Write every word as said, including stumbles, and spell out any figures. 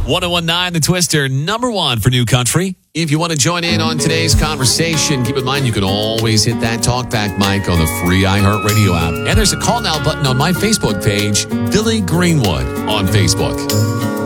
ten nineteen The Twister, number one for New Country. If you want to join in on today's conversation, keep in mind you can always hit that talkback mic on the free iHeartRadio app. And there's a call now button on my Facebook page, Billy Greenwood on Facebook.